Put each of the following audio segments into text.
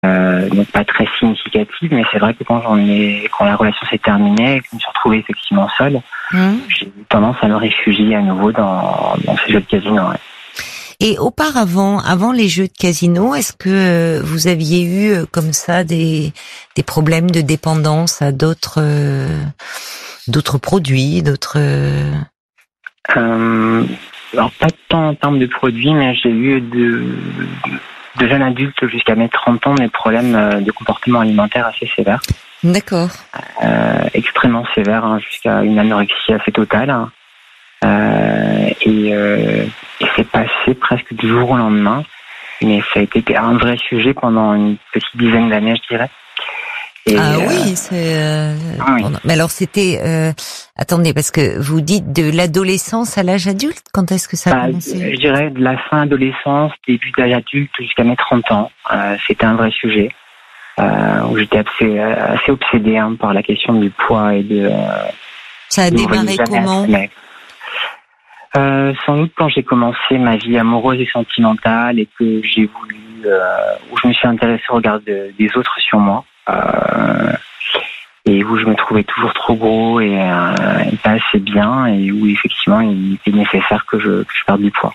donc pas très significative, mais c'est vrai que quand la relation s'est terminée et que je me suis retrouvé effectivement seul, j'ai eu tendance à me réfugier à nouveau dans ces jeux de casino. Ouais. Et auparavant, avant les jeux de casino, est-ce que vous aviez eu comme ça des problèmes de dépendance à d'autres produits, Alors pas tant en termes de produits, mais j'ai eu de jeunes adultes jusqu'à mes 30 ans des problèmes de comportement alimentaire assez sévères. D'accord. Extrêmement sévères, jusqu'à une anorexie assez totale. Et c'est passé presque du jour au lendemain, mais ça a été un vrai sujet pendant une petite dizaine d'années, je dirais. Et oui, c'est. Oui. Mais alors c'était. Attendez, parce que vous dites de l'adolescence à l'âge adulte. Quand est-ce que ça a commencé ? Je dirais de la fin adolescence, début d'âge adulte jusqu'à mes 30 ans. C'était un vrai sujet où j'étais assez obsédé par la question du poids et de. Ça a démarré comment ? Sans doute quand j'ai commencé ma vie amoureuse et sentimentale et que j'ai voulu, où je me suis intéressé au regard des autres sur moi, et où je me trouvais toujours trop gros et pas assez bien, et où effectivement il était nécessaire que je perde du poids.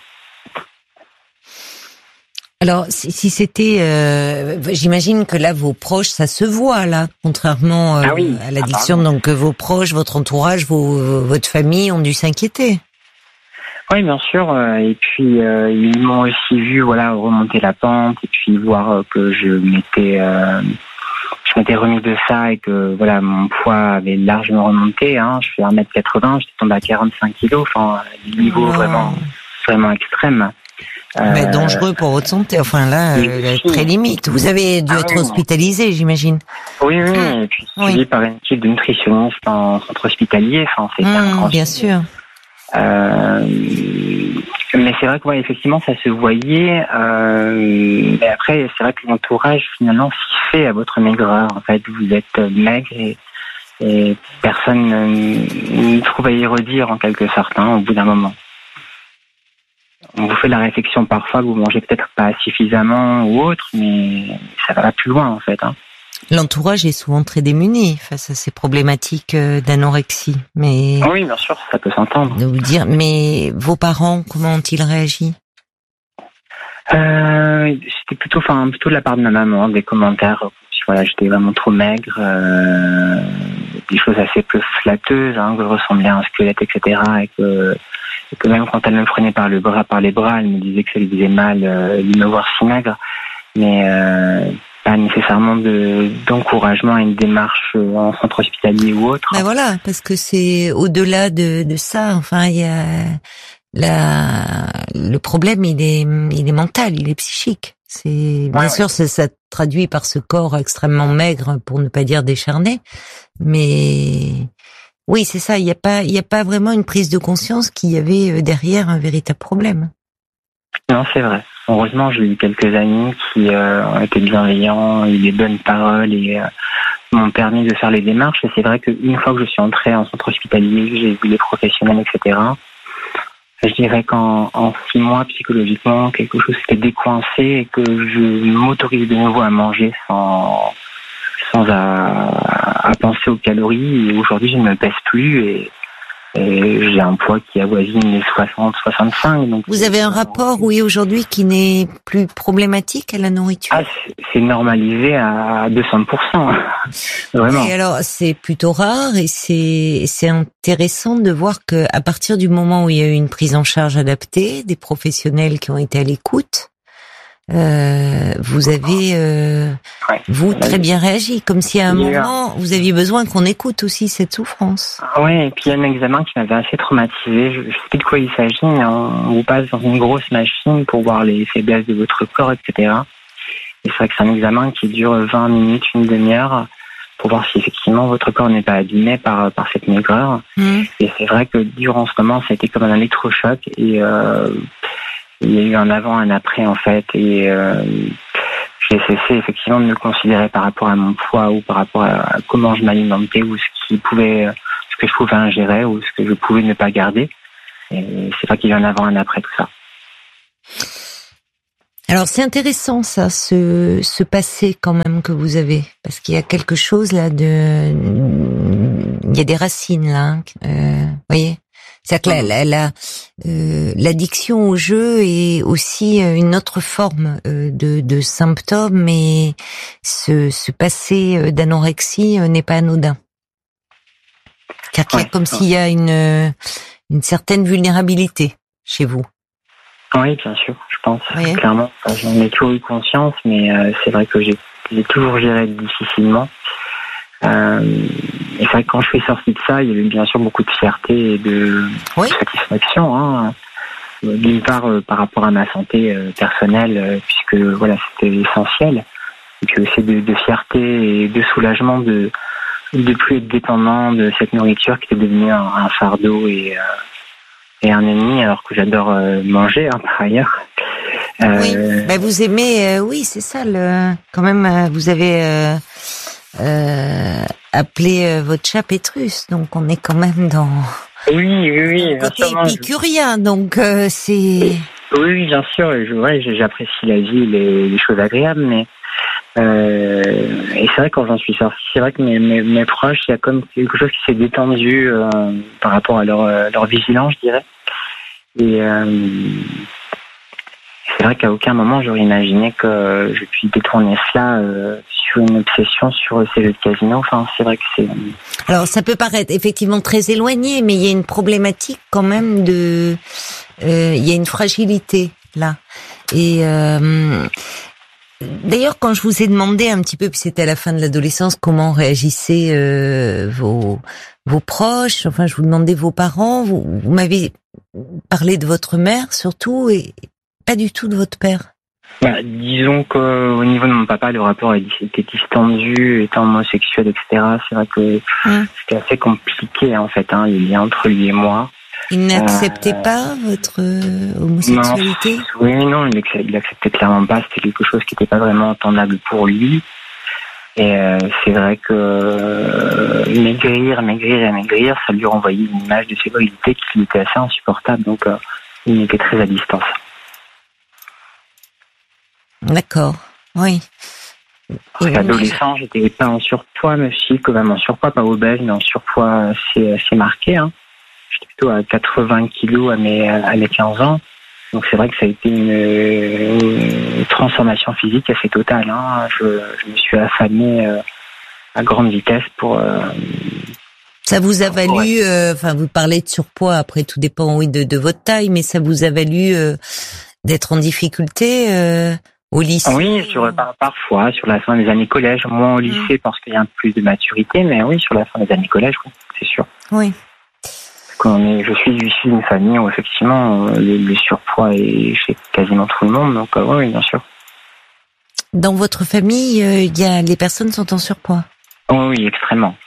Alors si c'était, j'imagine que là vos proches, ça se voit là, contrairement à l'addiction, donc vos proches, votre entourage, votre famille ont dû s'inquiéter. Oui, bien sûr. Et puis ils m'ont aussi vu, remonter la pente et puis voir que je m'étais remis de ça et que mon poids avait largement remonté. Je fais 1m80, j'étais tombé à 45 kilos. Enfin, des niveaux vraiment extrêmes. Mais dangereux pour votre santé. Enfin là, très limite. Vous avez dû être hospitalisé, j'imagine. Oui. Et puis suivi par une équipe de nutritionnistes en centre hospitalier. Enfin, c'était un grand bien sûr. Mais c'est vrai que effectivement ça se voyait. Mais après c'est vrai que l'entourage finalement s'y fait à votre maigreur. En fait, vous êtes maigre et personne ne trouve à y redire en quelque sorte au bout d'un moment. On vous fait la réflexion parfois que vous mangez peut-être pas suffisamment ou autre, mais ça va plus loin en fait. L'entourage est souvent très démuni face à ces problématiques d'anorexie. Mais oui, bien sûr, ça peut s'entendre. De vous dire, mais vos parents, comment ont-ils réagi ? C'était plutôt de la part de ma maman, des commentaires. J'étais vraiment trop maigre, des choses assez peu flatteuses, que je ressemblais à un squelette, etc. Et que même quand elle me prenait par les bras, elle me disait que ça lui faisait mal de me voir si maigre. Mais pas nécessairement d'encouragement à une démarche en centre hospitalier ou autre. Ben voilà, parce que c'est au-delà de ça. Enfin, il y a le problème, il est mental, il est psychique. C'est bien sûr, ça traduit par ce corps extrêmement maigre, pour ne pas dire décharné. Mais oui, c'est ça. Il y a pas vraiment une prise de conscience qu'il y avait derrière un véritable problème. Non, c'est vrai. Heureusement, j'ai eu quelques amis qui ont été bienveillants, eu des bonnes paroles et m'ont permis de faire les démarches. Et c'est vrai qu'une fois que je suis entré en centre hospitalier, j'ai vu les professionnels, etc., je dirais qu'en 6 mois, psychologiquement, quelque chose s'était décoincé et que je m'autorise de nouveau à manger sans à penser aux calories. Et aujourd'hui, je ne me pèse plus et j'ai un poids qui avoisine les 60-65. Donc vous avez un rapport, aujourd'hui, qui n'est plus problématique à la nourriture ? C'est normalisé à 200%. Vraiment. Et alors, c'est plutôt rare et c'est intéressant de voir que à partir du moment où il y a eu une prise en charge adaptée, des professionnels qui ont été à l'écoute, vous avez très bien réagi, comme si à un moment vous aviez besoin qu'on écoute aussi cette souffrance. Oui, et puis il y a un examen qui m'avait assez traumatisé. Je sais plus de quoi il s'agit, mais on vous passe dans une grosse machine pour voir les faiblesses de votre corps, etc. Et c'est vrai que c'est un examen qui dure 20 minutes, une demi-heure, pour voir si effectivement votre corps n'est pas abîmé par cette maigreur. Et c'est vrai que durant ce moment, ça a été comme un électrochoc et il y a eu un avant, un après en fait, et j'ai cessé effectivement de me considérer par rapport à mon poids ou par rapport à comment je m'alimentais ou ce que je pouvais ingérer ou ce que je pouvais ne pas garder. Et c'est vrai qu'il y a eu un avant, un après tout ça. Alors c'est intéressant ça, ce passé quand même que vous avez, parce qu'il y a quelque chose là il y a des racines là, voyez. C'est-à-dire que l'addiction au jeu est aussi une autre forme de symptômes, mais ce passé d'anorexie n'est pas anodin. Car il y a comme s'il y a une certaine vulnérabilité chez vous. Oui, bien sûr, je pense. Oui. Clairement, j'en ai toujours eu conscience, mais c'est vrai que j'ai toujours géré difficilement. Et c'est vrai que quand je suis sorti de ça, il y avait bien sûr beaucoup de fierté et de satisfaction. Hein. D'une part, par rapport à ma santé personnelle, puisque voilà, c'était essentiel. Et puis aussi de fierté et de soulagement de plus être dépendant de cette nourriture qui était devenue un fardeau et un ennemi, alors que j'adore manger, hein, par ailleurs. Oui, vous aimez, oui, c'est ça. Quand même, vous avez appelé votre chat Pétrus, donc on est quand même dans. Oui, côté épicurien, donc c'est. Oui, bien sûr. J'apprécie la vie, les choses agréables, mais et c'est vrai que quand j'en suis sorti, c'est vrai que mes proches, il y a comme quelque chose qui s'est détendu par rapport à leur vigilance, je dirais. Et c'est vrai qu'à aucun moment j'aurais imaginé que je puisse détourner cela sur une obsession sur ces jeux de casino. Enfin, c'est vrai que c'est. Alors, ça peut paraître effectivement très éloigné, mais il y a une problématique quand même il y a une fragilité là. Et d'ailleurs, quand je vous ai demandé un petit peu, puis c'était à la fin de l'adolescence, comment réagissaient vos proches, enfin, je vous demandais vos parents, vous m'avez parlé de votre mère surtout, et pas du tout de votre père. Disons qu'au niveau de mon papa, le rapport était distendu, étant homosexuel, etc. C'est vrai que c'était assez compliqué, en fait, les liens entre lui et moi. Il n'acceptait pas votre homosexualité? Non, il acceptait clairement pas. C'était quelque chose qui n'était pas vraiment entendable pour lui. Et c'est vrai que maigrir, ça lui renvoyait une image de fébrilité qui était assez insupportable. Donc, il était très à distance. D'accord, oui. Adolescent, j'étais pas en surpoids, mais aussi quand même en surpoids, pas obèse, mais en surpoids assez marqué. Hein. J'étais plutôt à 80 kilos à mes 15 ans. Donc c'est vrai que ça a été une transformation physique assez totale. Hein. Je me suis affamé à grande vitesse pour... Ça vous a valu, vous parlez de surpoids, après tout dépend de votre taille, mais ça vous a valu d'être en difficulté au lycée? Oui, parfois, sur la fin des années collège, moins au lycée parce qu'il y a un peu plus de maturité, mais oui, sur la fin des années collège, oui, c'est sûr. Oui. Je suis issu d'une famille où effectivement le surpoids est chez quasiment tout le monde, donc oui, bien sûr. Dans votre famille, les personnes sont en surpoids? Oh, oui, extrêmement.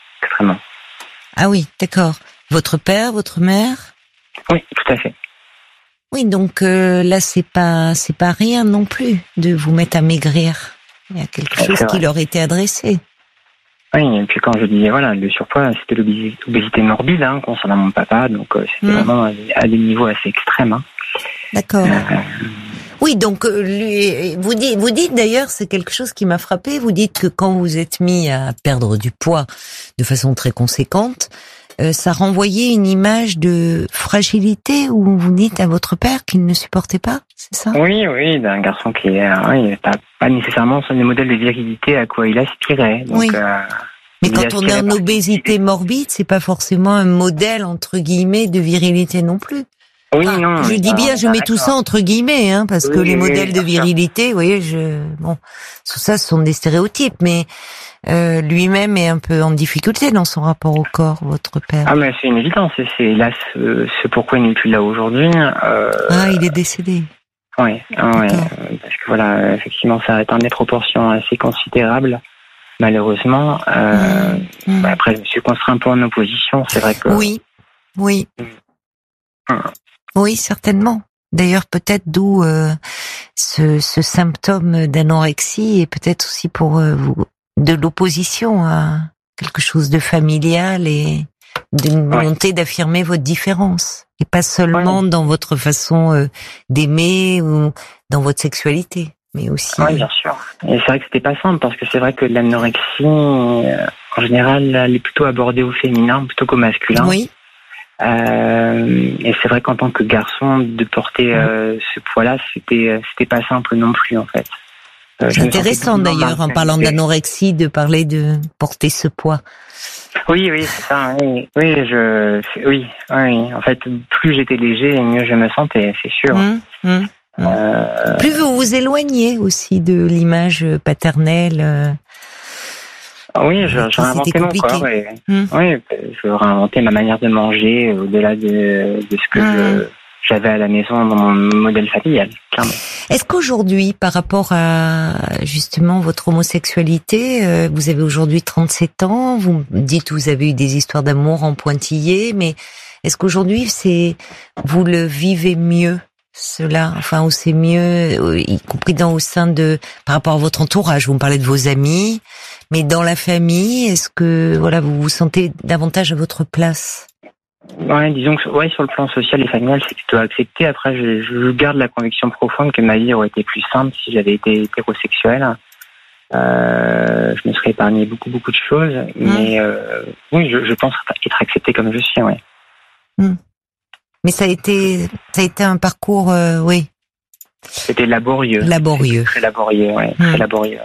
Ah oui, d'accord. Votre père, votre mère? Oui, tout à fait. Oui, donc là c'est pas rien non plus de vous mettre à maigrir. Il y a quelque chose qui leur était adressé. Oui, et puis quand je disais le surpoids, c'était l'obésité morbide concernant mon papa, donc c'était vraiment à des niveaux assez extrêmes. Hein. D'accord. Oui, donc vous dites d'ailleurs, c'est quelque chose qui m'a frappé. Vous dites que quand vous êtes mis à perdre du poids de façon très conséquente, ça renvoyait une image de fragilité où vous dites à votre père qu'il ne supportait pas, c'est ça? Oui, d'un garçon qui n'a pas nécessairement les modèles de virilité à quoi il aspirait. Donc, oui. Mais quand on est en obésité morbide, c'est pas forcément un modèle entre guillemets de virilité non plus. Oui, non. Je dis bien, je mets tout ça entre guillemets, parce que les modèles de virilité, vous voyez, tout ça, ce sont des stéréotypes, mais lui-même est un peu en difficulté dans son rapport au corps, votre père. Ah, mais c'est une évidence, et c'est là ce pourquoi il n'est plus là aujourd'hui. Il est décédé. Oui, parce que effectivement, ça atteint des proportions assez considérables, malheureusement. Après, je me suis construit un peu en opposition, c'est vrai que... Oui. Oui, certainement. D'ailleurs, peut-être d'où ce symptôme d'anorexie et peut-être aussi pour vous de l'opposition à quelque chose de familial et d'une volonté d'affirmer votre différence et pas seulement dans votre façon d'aimer ou dans votre sexualité, mais aussi. Oui, bien sûr. Et c'est vrai que c'était pas simple parce que c'est vrai que l'anorexie, en général, elle est plutôt abordée au féminin plutôt qu'au masculin. Oui. Et c'est vrai qu'en tant que garçon, de porter ce poids-là, c'était pas simple non plus en fait. C'est intéressant d'ailleurs, en parlant d'anorexie, de parler de porter ce poids. Oui, c'est ça. Oui. En fait, plus j'étais léger, mieux je me sentais, c'est sûr. Plus vous vous éloignez aussi de l'image paternelle. Oui, je réinventais mon corps. Oui, je réinventais ma manière de manger au-delà de ce que j'avais à la maison dans mon modèle familial, clairement. Est-ce qu'aujourd'hui, par rapport à justement votre homosexualité, vous avez aujourd'hui 37 ans, vous dites que vous avez eu des histoires d'amour en pointillé, mais est-ce qu'aujourd'hui vous le vivez mieux, cela, enfin, ou c'est mieux, y compris par rapport à votre entourage, vous me parlez de vos amis, mais dans la famille, est-ce que, vous vous sentez davantage à votre place? Ouais, disons que sur le plan social et familial, c'est plutôt accepté. Après, je garde la conviction profonde que ma vie aurait été plus simple si j'avais été hétérosexuel. Je me serais épargné beaucoup de choses, mais oui, je pense être accepté comme je suis, ouais. Mais ça a été un parcours, oui. C'était laborieux. C'était très laborieux, ouais, très laborieux.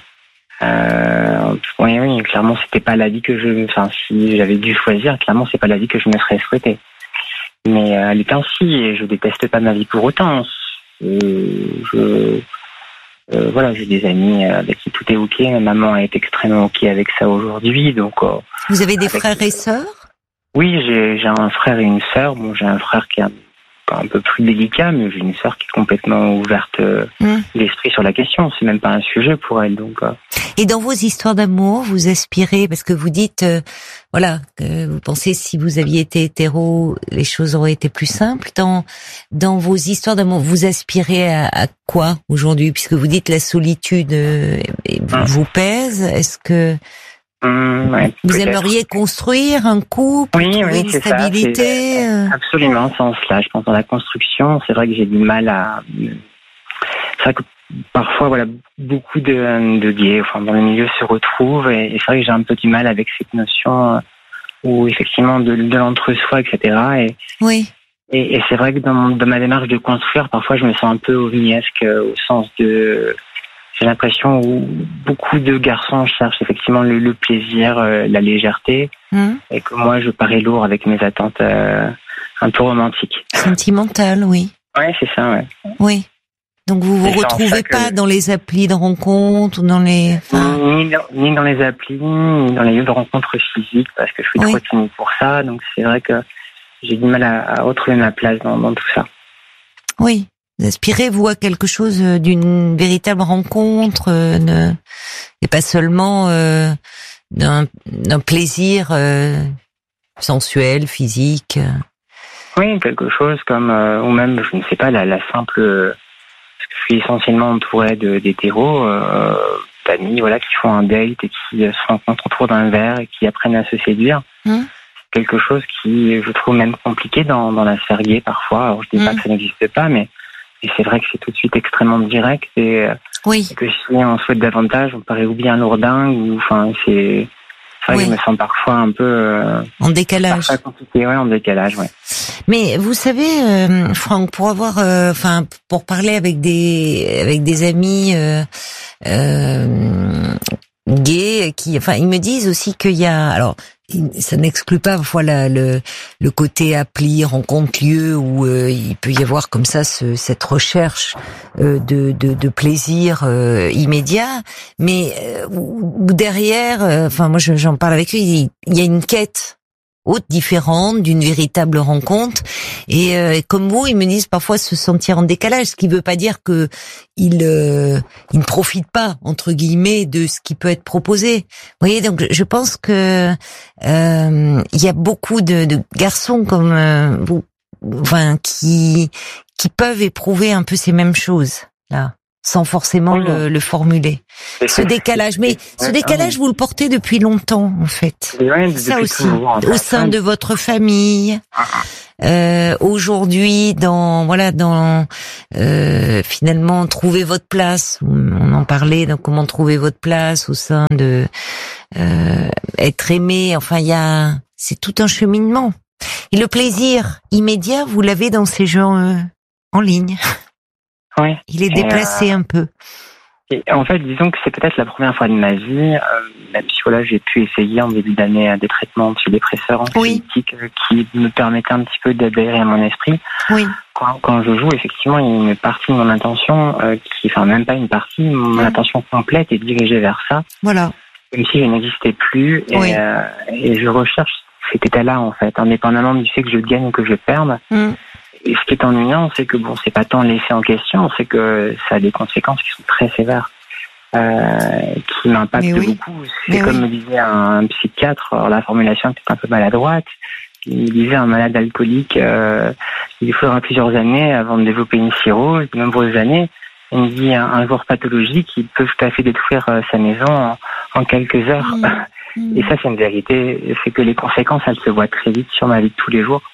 Oui, clairement, c'était pas la vie que si j'avais dû choisir, clairement, c'est pas la vie que je me serais souhaité. Mais elle est ainsi, et je déteste pas ma vie pour autant. J'ai des amis avec qui tout est ok. Ma maman est extrêmement ok avec ça aujourd'hui, donc. Vous avez des frères et sœurs? Oui, j'ai un frère et une sœur. Bon, j'ai un frère qui est un peu plus délicat, mais j'ai une sœur qui est complètement ouverte d'esprit sur la question. C'est même pas un sujet pour elle, donc. Et dans vos histoires d'amour, vous aspirez, parce que vous dites, que vous pensez si vous aviez été hétéro, les choses auraient été plus simples. Dans vos histoires d'amour, vous aspirez à quoi aujourd'hui, puisque vous dites la solitude vous pèse. Est-ce que vous aimeriez construire un couple, trouver une stabilité? Absolument, sans cela. Je pense dans la construction, c'est vrai que j'ai du mal à. C'est vrai que parfois, beaucoup de gays, dans le milieu se retrouvent, et c'est vrai que j'ai un peu du mal avec cette notion où effectivement de l'entre-soi, etc. Et c'est vrai que dans ma démarche de construire, parfois je me sens un peu ovniesque au sens de. J'ai l'impression où beaucoup de garçons cherchent effectivement le plaisir, la légèreté, et que moi je parais lourd avec mes attentes un peu romantiques. Sentimentales, oui. Ouais, c'est ça, ouais. Oui. Donc vous vous retrouvez pas dans les applis de rencontres ou dans les... Ni dans les applis, ni dans les lieux de rencontres physiques, parce que je suis trop timide pour ça, donc c'est vrai que j'ai du mal à retrouver ma place dans tout ça. Oui. Vous aspirez, vous, à quelque chose d'une véritable rencontre, et pas seulement d'un plaisir sensuel, physique. Oui, quelque chose comme, ou même, je ne sais pas, la simple... parce que je suis essentiellement entouré d'hétéros, d'amis, qui font un date et qui se rencontrent autour d'un verre et qui apprennent à se séduire. Quelque chose qui, je trouve même compliqué dans la sphère gay parfois. Alors, je dis pas que ça n'existe pas, mais c'est vrai que c'est tout de suite extrêmement direct et que si on souhaite davantage, on paraît ou bien lourdingue ou c'est vrai que je me sens parfois un peu en décalage. Parfois compliqué, en décalage, ouais. Mais vous savez, Franck, pour avoir, pour parler avec des amis gays ils me disent aussi qu'il y a, alors ça n'exclut pas parfois le côté appli, rencontre-lieu où il peut y avoir comme ça cette recherche de plaisir immédiat, mais où derrière, moi j'en parle avec lui, il y a une quête haute, différente d'une véritable rencontre, et comme vous, ils me disent parfois se sentir en décalage, ce qui veut pas dire que ils ne profitent pas entre guillemets de ce qui peut être proposé. Vous voyez, donc je pense que il y a beaucoup de garçons comme vous, qui peuvent éprouver un peu ces mêmes choses là. sans forcément le formuler. Ce décalage, vous le portez depuis longtemps, en fait. Ça aussi, au sein de votre famille. Aujourd'hui, finalement trouver votre place. On en parlait, donc comment trouver votre place au sein de être aimé. Enfin, c'est tout un cheminement. Et le plaisir immédiat, vous l'avez dans ces jeux en ligne. Oui. Il est déplacé un peu. Et en fait, disons que c'est peut-être la première fois de ma vie, même si j'ai pu essayer en début d'année des traitements antidépresseurs anxiolytiques qui me permettaient un petit peu d'adhérer à mon esprit. Oui. Quand je joue, effectivement, il y a une partie de mon intention même pas une partie, mon intention complète est dirigée vers ça. Voilà. Comme si je n'existais plus et je recherche cet état-là, en fait, indépendamment du fait que je gagne ou que je perde. Et ce qui est ennuyant, c'est que c'est pas tant l'effet en question, c'est que ça a des conséquences qui sont très sévères, qui m'impactent beaucoup. C'est comme me disait un psychiatre, alors la formulation est peut-être un peu maladroite, il me disait un malade alcoolique, il faudra plusieurs années avant de développer une cirrhose, de nombreuses années. Il me dit un joueur pathologique, il peut tout à fait détruire sa maison en quelques heures. Et ça, c'est une vérité, c'est que les conséquences, elles se voient très vite sur ma vie de tous les jours.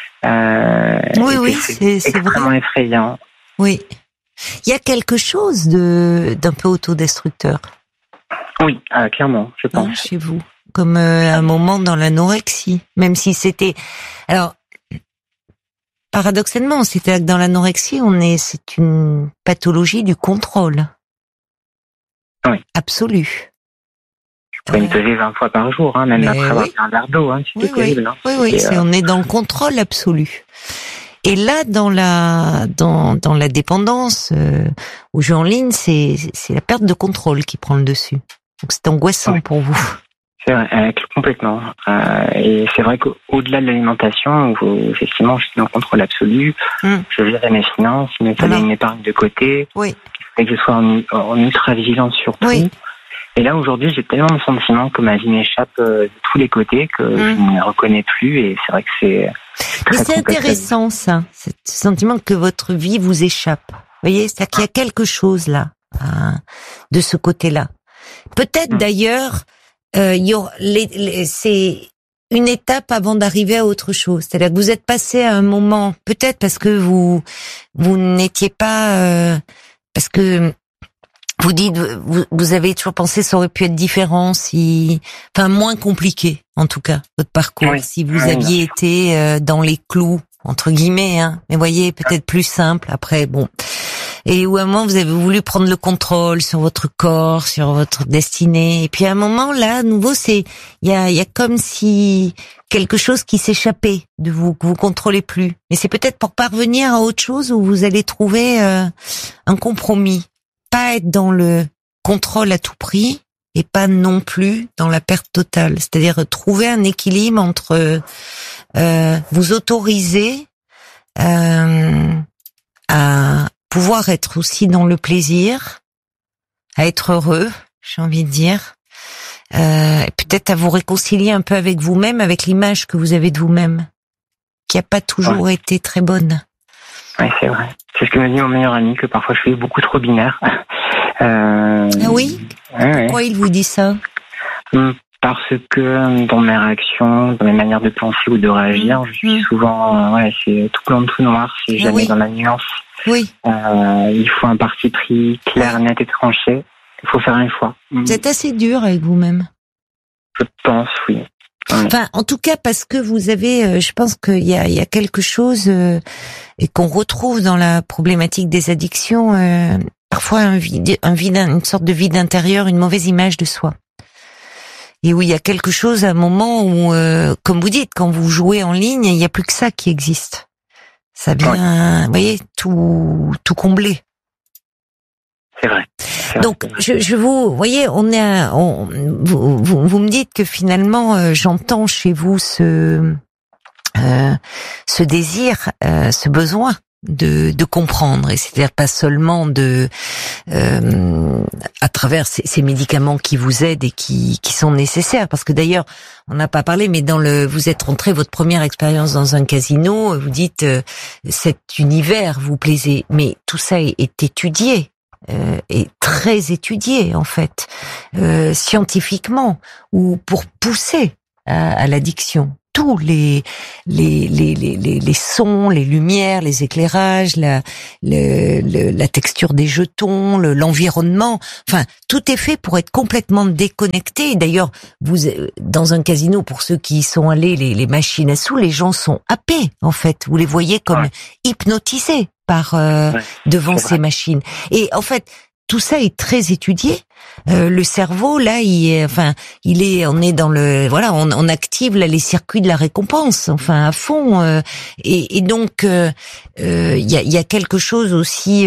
C'est extrêmement effrayant. Oui. Il y a quelque chose d'un peu autodestructeur. Oui, clairement, je pense. Chez vous. Comme un moment dans l'anorexie. Même si c'était... Alors, paradoxalement, c'est-à-dire que dans l'anorexie, c'est une pathologie du contrôle. Oui. Absolu. Je peux me peser 20 fois par jour, même après avoir un verre d'eau, c'était terrible. On est dans le contrôle absolu. Et là, dans la dépendance aux jeux en ligne, c'est la perte de contrôle qui prend le dessus. Donc c'est angoissant pour vous. C'est vrai, complètement. Et c'est vrai qu'au-delà de l'alimentation, où effectivement je suis en contrôle absolu, je gérais mes finances, il me fallait une épargne de côté, et que je sois en ultra-vigilance sur tout. Oui. Et là, aujourd'hui, j'ai tellement le sentiment que ma vie m'échappe de tous les côtés que je ne me reconnais plus. Et c'est vrai que c'est très Mais c'est intéressant, ça, ce sentiment que votre vie vous échappe. Vous voyez, c'est-à-dire qu'il y a quelque chose là, de ce côté-là. Peut-être d'ailleurs, c'est une étape avant d'arriver à autre chose. C'est-à-dire que vous êtes passé à un moment, peut-être parce que vous n'étiez pas... parce que... Vous dites, vous avez toujours pensé que ça aurait pu être différent moins compliqué, en tout cas, votre parcours, si vous aviez été dans les clous, entre guillemets, mais voyez, peut-être plus simple, après, Et où à un moment, vous avez voulu prendre le contrôle sur votre corps, sur votre destinée, et puis à un moment, là, à nouveau, il y a comme si quelque chose qui s'échappait de vous, que vous contrôlez plus. Mais c'est peut-être pour parvenir à autre chose où vous allez trouver un compromis. Pas être dans le contrôle à tout prix et pas non plus dans la perte totale. C'est-à-dire trouver un équilibre entre vous autoriser à pouvoir être aussi dans le plaisir, à être heureux, j'ai envie de dire, et peut-être à vous réconcilier un peu avec vous-même, avec l'image que vous avez de vous-même, qui n'a pas toujours été très bonne. Oui, c'est vrai. C'est ce que m'a dit mon meilleur ami, que parfois je suis beaucoup trop binaire. Ah oui? Pourquoi il vous dit ça? Parce que dans mes réactions, dans mes manières de penser ou de réagir, je suis souvent, c'est tout blanc, tout noir, c'est jamais dans la nuance. Oui. Il faut un parti pris clair, net et tranché. Il faut faire un choix. Vous êtes assez dur avec vous-même. Je pense, oui. Enfin, en tout cas, parce que vous avez, je pense qu'il y a quelque chose et qu'on retrouve dans la problématique des addictions, parfois un vide, une sorte de vide intérieur, une mauvaise image de soi. Et où il y a quelque chose à un moment où, comme vous dites, quand vous jouez en ligne, il n'y a plus que ça qui existe. Ça vient, vous voyez, tout combler. C'est vrai. Donc, je vous voyez, vous me dites que finalement, j'entends chez vous ce désir, ce besoin de comprendre, et c'est-à-dire pas seulement à travers ces médicaments qui vous aident et qui sont nécessaires, parce que d'ailleurs on n'a pas parlé, mais vous êtes rentré votre première expérience dans un casino, vous dites cet univers vous plaisait, mais tout ça est étudié est très étudié en fait, scientifiquement, ou pour pousser à l'addiction. Tous les sons, les lumières, les éclairages, la texture des jetons, l'environnement, enfin tout est fait pour être complètement déconnecté. D'ailleurs, vous dans un casino, pour ceux qui y sont allés, les machines à sous, les gens sont happés en fait. Vous les voyez comme hypnotisés par devant ces machines. Et en fait, tout ça est très étudié. Le cerveau, là, on est dans le, voilà, on active là les circuits de la récompense, enfin à fond. Et donc, il y a quelque chose aussi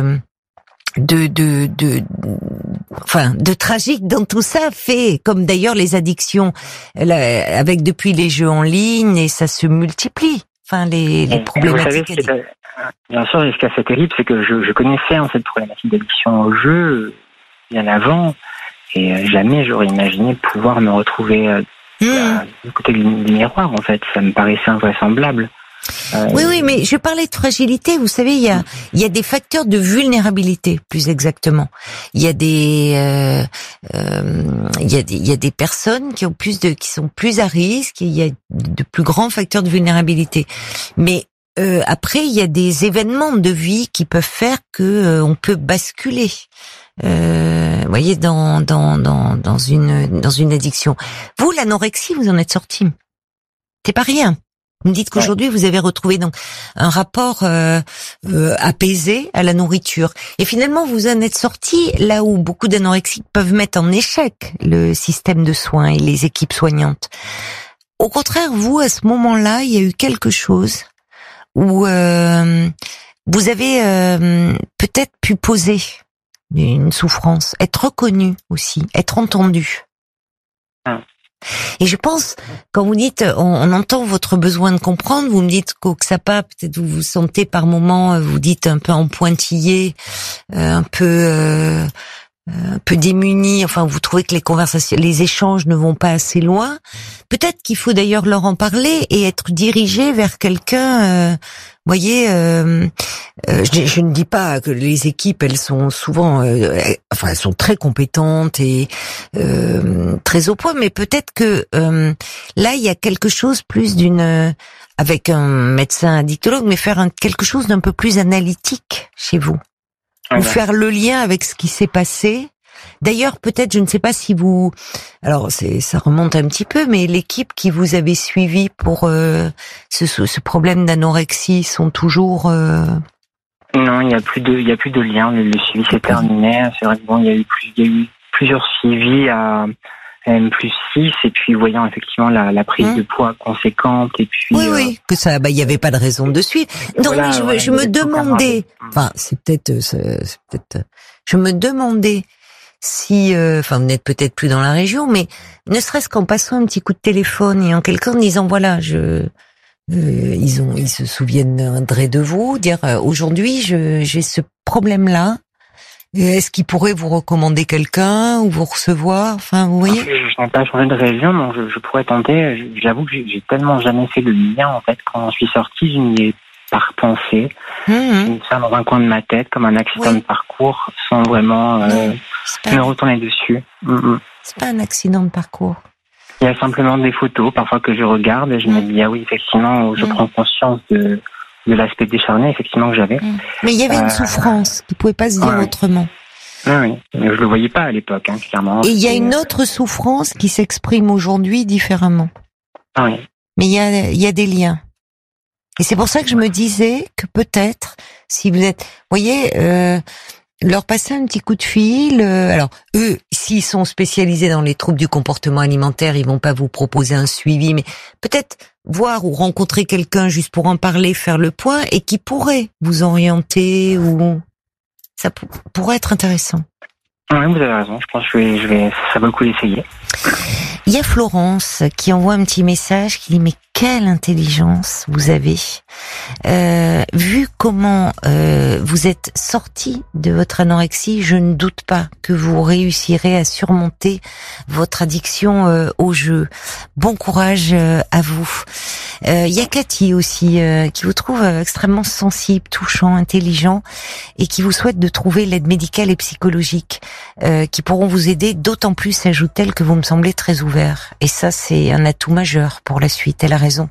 de tragique dans tout ça, fait comme d'ailleurs les addictions, avec depuis les jeux en ligne, et ça se multiplie. Enfin, les problématiques. Bien sûr, ce qui est assez terrible, c'est que je connaissais cette problématique d'addiction au jeu bien avant, et jamais j'aurais imaginé pouvoir me retrouver du côté du miroir. En fait, ça me paraissait invraisemblable. Oui, mais je parlais de fragilité. Vous savez, il y a des facteurs de vulnérabilité, plus exactement. Il y a des personnes qui sont plus à risque. Il y a de plus grands facteurs de vulnérabilité. Mais après, il y a des événements de vie qui peuvent faire que on peut basculer. Vous voyez, dans une addiction. Vous, l'anorexie, vous en êtes sorti. C'est pas rien. Vous me dites qu'aujourd'hui, vous avez retrouvé donc un rapport apaisé à la nourriture. Et finalement, vous en êtes sorti là où beaucoup d'anorexiques peuvent mettre en échec le système de soins et les équipes soignantes. Au contraire, vous, à ce moment-là, il y a eu quelque chose où vous avez peut-être pu poser une souffrance, être reconnu aussi, être entendu. Et je pense, quand vous dites, on entend votre besoin de comprendre, vous me dites qu'au XAPA, peut-être vous vous sentez par moments, vous dites un peu en pointillé, un peu démuni, enfin vous trouvez que les échanges ne vont pas assez loin. Peut-être qu'il faut d'ailleurs leur en parler et être dirigé vers quelqu'un. Voyez, je ne dis pas que les équipes, elles sont souvent, elles sont très compétentes et très au point, mais peut-être que là, il y a quelque chose plus avec un médecin addictologue, mais faire quelque chose d'un peu plus analytique chez vous. Ou faire le lien avec ce qui s'est passé. D'ailleurs, peut-être, je ne sais pas si alors ça remonte un petit peu, mais l'équipe qui vous avait suivi pour ce problème d'anorexie sont toujours. Non, il y a plus de lien. Le suivi s'est terminé. C'est vrai que il y a eu plusieurs suivis à M+6, et puis voyant effectivement la prise de poids conséquente, et puis que ça, il y avait pas de raison de suite. Non, voilà, mais je me demandais, je me demandais si, vous n'êtes peut-être plus dans la région, mais ne serait-ce qu'en passant un petit coup de téléphone et en quelqu'un disant voilà, ils se souviendraient de vous, dire aujourd'hui j'ai ce problème-là. Est-ce qu'il pourrait vous recommander quelqu'un ou vous recevoir? Enfin, vous voyez. Je n'ai pas changé de région, donc je pourrais tenter. J'avoue que j'ai tellement jamais fait le lien, en fait. Quand je suis sorti, je n'y ai pas repensé. Je me suis dans un coin de ma tête, comme un accident de parcours, sans vraiment me retourner dessus. C'est pas un accident de parcours. Il y a simplement des photos, parfois, que je regarde, et je me dis, ah oui, effectivement, je prends conscience de l'aspect décharné, effectivement, que j'avais. Mais il y avait une souffrance qui pouvait pas se dire autrement. Oui, je le voyais pas à l'époque, clairement. Et il y a une autre souffrance qui s'exprime aujourd'hui différemment. Oui. Mais il y a des liens. Et c'est pour ça que je me disais que peut-être, si vous êtes, voyez, leur passer un petit coup de fil. Alors, eux, s'ils sont spécialisés dans les troubles du comportement alimentaire, ils vont pas vous proposer un suivi, mais peut-être voir ou rencontrer quelqu'un juste pour en parler, faire le point, et qui pourrait vous orienter, ou ça pourrait être intéressant. Oui, vous avez raison. Je pense que ça vaut le coup d'essayer. Il y a Florence qui envoie un petit message qui dit mais quelle intelligence vous avez. Vu comment vous êtes sorti de votre anorexie, je ne doute pas que vous réussirez à surmonter votre addiction au jeu. Bon courage à vous. Il y a Cathy aussi qui vous trouve extrêmement sensible, touchant, intelligent et qui vous souhaite de trouver l'aide médicale et psychologique qui pourront vous aider, d'autant plus, ajoute-t-elle, que vous me semblez très ouvert. Et ça, c'est un atout majeur pour la suite. Elle a raison.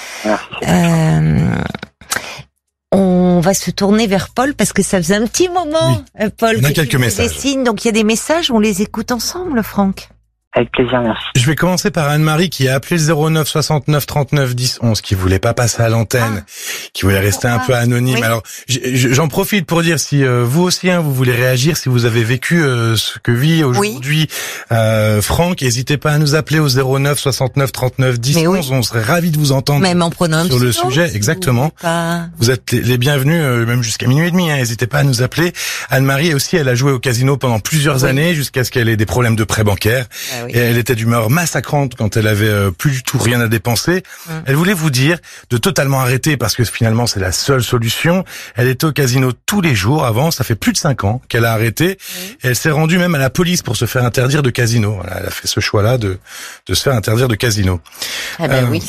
On va se tourner vers Paul parce que ça faisait un petit moment, oui. Paul, on a quelques messages. Des signes, donc il y a des messages, on les écoute ensemble, Franck. Avec plaisir, merci. Je vais commencer par Anne-Marie qui a appelé le 09 69 39 10 11, qui voulait pas passer à l'antenne, qui voulait rester un peu anonyme. Oui. Alors, j'en profite pour dire si vous aussi, vous voulez réagir, si vous avez vécu ce que vit aujourd'hui Franck, n'hésitez pas à nous appeler au 09 69 39 10 11. On serait ravis de vous entendre. Même en prenant sur le sujet, exactement. Vous êtes les bienvenus, même jusqu'à minuit et demi. N'hésitez pas à nous appeler. Anne-Marie aussi, elle a joué au casino pendant plusieurs années jusqu'à ce qu'elle ait des problèmes de prêt bancaire. Et elle était d'humeur massacrante quand elle avait plus du tout rien à dépenser. Elle voulait vous dire de totalement arrêter parce que finalement c'est la seule solution. Elle était au casino tous les jours avant, ça fait plus de 5 ans qu'elle a arrêté. Et elle s'est rendue même à la police pour se faire interdire de casino. Voilà, elle a fait ce choix-là de se faire interdire de casino. Ah ben oui,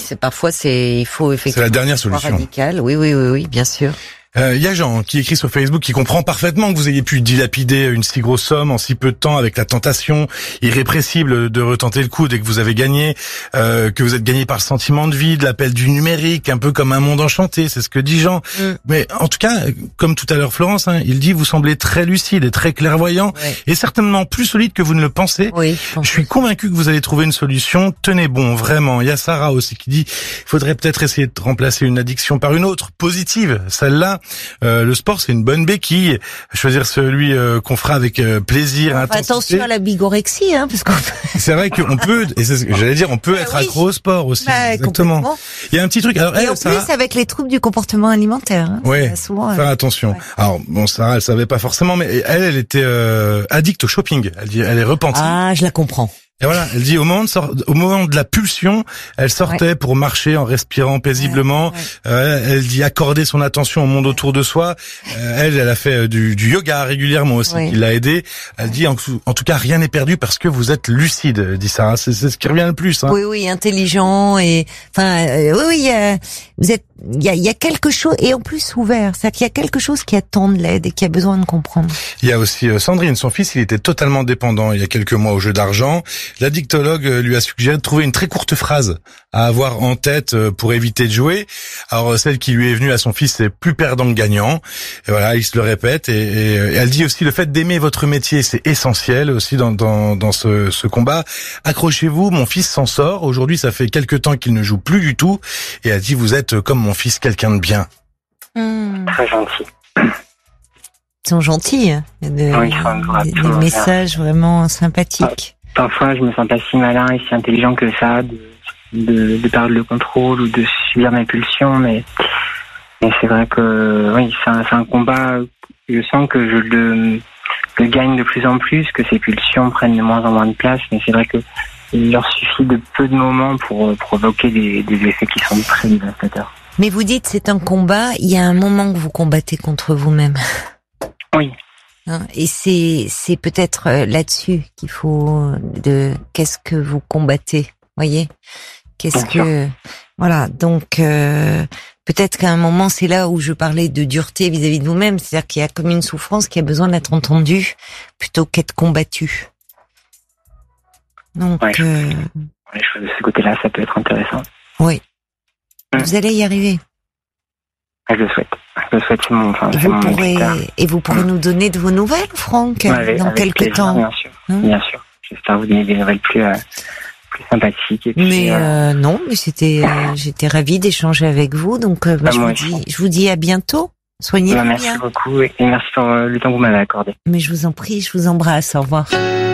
il faut effectivement. C'est la dernière solution. Radicale. Oui, bien sûr. Il y a Jean qui écrit sur Facebook qui comprend parfaitement que vous ayez pu dilapider une si grosse somme en si peu de temps avec la tentation irrépressible de retenter le coup dès que vous avez gagné, que vous êtes gagné par le sentiment de vide, l'appel du numérique, un peu comme un monde enchanté, c'est ce que dit Jean. Mais en tout cas, comme tout à l'heure Florence, il dit vous semblez très lucide et très clairvoyant et certainement plus solide que vous ne le pensez. Oui, je suis convaincu que vous allez trouver une solution. Tenez bon, vraiment. Il y a Sarah aussi qui dit il faudrait peut-être essayer de remplacer une addiction par une autre, positive, celle-là. Le sport, c'est une bonne béquille. Choisir celui qu'on fera avec plaisir, intensité. Attention à la bigorexie, parce qu'on c'est vrai qu'on peut, et c'est ce que j'allais dire, on peut être accro au sport aussi. Exactement. Il y a un petit truc. Alors, et en plus, avec les troubles du comportement alimentaire. Faire attention. Ouais. Alors, bon, Sarah, elle savait pas forcément, mais elle était addicte au shopping. Elle dit, elle est repentie. Ah, je la comprends. Et voilà, elle dit au moment de la pulsion, elle sortait pour marcher en respirant paisiblement. Elle dit accorder son attention au monde autour de soi. Elle a fait du yoga régulièrement aussi, qui l'a aidée. Elle dit en tout cas rien n'est perdu parce que vous êtes lucide, dit Sarah. C'est ce qui revient le plus. Oui, intelligent et il y a quelque chose et en plus ouvert. C'est-à-dire qu'il y a quelque chose qui attend de l'aide et qui a besoin de comprendre. Il y a aussi Sandrine, son fils, il était totalement dépendant il y a quelques mois au jeu d'argent. L'addictologue lui a suggéré de trouver une très courte phrase à avoir en tête pour éviter de jouer. Alors celle qui lui est venue à son fils, c'est plus perdant que gagnant. Et voilà, il se le répète et elle dit aussi le fait d'aimer votre métier, c'est essentiel aussi dans ce combat. Accrochez-vous, mon fils s'en sort. Aujourd'hui, ça fait quelque temps qu'il ne joue plus du tout. Et elle dit vous êtes comme mon fils, quelqu'un de bien. Très gentil. Ils sont gentils. Des messages vraiment sympathiques. Parfois, je me sens pas si malin et si intelligent que ça, de perdre le contrôle ou de subir mes pulsions, mais c'est vrai que c'est un combat. Je sens que je le gagne de plus en plus, que ces pulsions prennent de moins en moins de place, mais c'est vrai que il leur suffit de peu de moments pour provoquer des effets qui sont très dévastateurs. Mais vous dites c'est un combat, il y a un moment que vous combattez contre vous-même. Oui. Et c'est peut-être là-dessus qu'il faut qu'est-ce que vous combattez, voyez? Voilà, donc peut-être qu'à un moment c'est là où je parlais de dureté vis-à-vis de vous-même, c'est-à-dire qu'il y a comme une souffrance qui a besoin d'être entendue plutôt qu'être combattue. Donc les choses de ce côté-là, ça peut être intéressant. Oui. Vous allez y arriver. Je le souhaite. C'est mon et vous pourrez nous donner de vos nouvelles, Franck, dans quelques temps. Bien sûr, bien sûr. J'espère vous donner des nouvelles plus sympathiques. Et puis, non, mais j'étais ravie d'échanger avec vous. Donc, je vous dis à bientôt. Soignez-vous bien. Merci beaucoup et merci pour le temps que vous m'avez accordé. Mais je vous en prie, je vous embrasse. Au revoir.